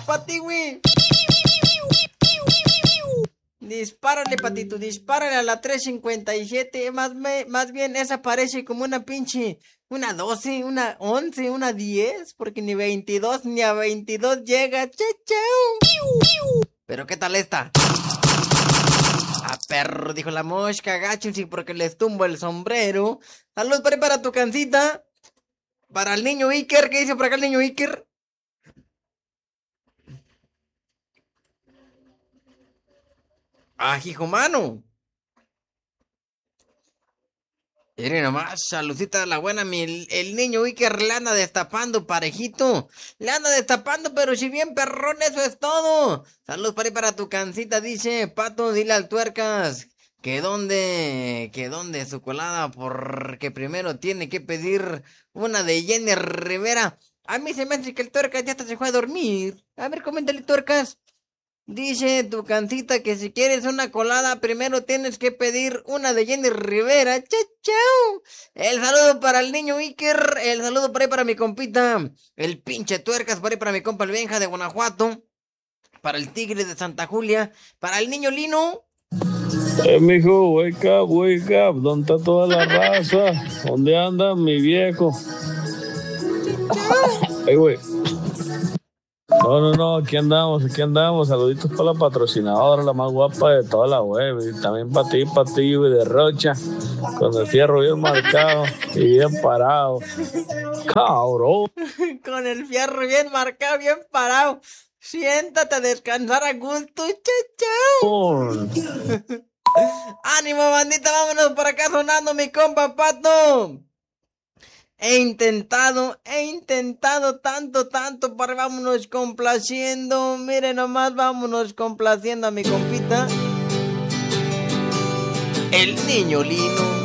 pa' ti, güey. Dispárale, patito, dispárale a la 357. Más bien, esa parece como una pinche... Una 12, una 11, una 10. Porque ni 22 ni a 22 llega. ¡Chau! Pero ¿qué tal esta? Ah, perro, dijo la mosca, agáchense porque les tumbo el sombrero. Salud, para tu cancita. Para el niño Iker, ¿qué dice por acá el niño Iker? Ah, hijo mano. Miren nomás, saludcita de la buena, el niño Iker le anda destapando, parejito. Le anda destapando, pero si bien perrón, eso es todo. Salud para tu cancita, dice Pato, dile al tuercas. Que dónde su colada, porque primero tiene que pedir una de Jenny Rivera. A mí se me hace que el tuercas ya hasta se fue a dormir. A ver, coméntale, tuercas. Dice tu cancita que si quieres una colada, primero tienes que pedir una de Jenny Rivera. ¡Chau! El saludo para el niño Iker. El saludo por ahí para mi compita, el pinche tuercas, por ahí para mi compa el Benja de Guanajuato. Para el tigre de Santa Julia. Para el niño Lino. Mijo, wake up. ¿Dónde está toda la raza? ¿Dónde anda mi viejo? Güey. No, aquí andamos. Saluditos para la patrocinadora, la más guapa de toda la web. Y también para ti, güey, de Rocha. Con el fierro bien marcado y bien parado. Cabrón. Con el fierro bien marcado, bien parado. Siéntate a descansar a gusto. Chau. Ánimo, bandita, vámonos por acá sonando mi compa Pato. He intentado tanto para vámonos complaciendo. Miren nomás, vámonos complaciendo a mi compita, el niño Lino.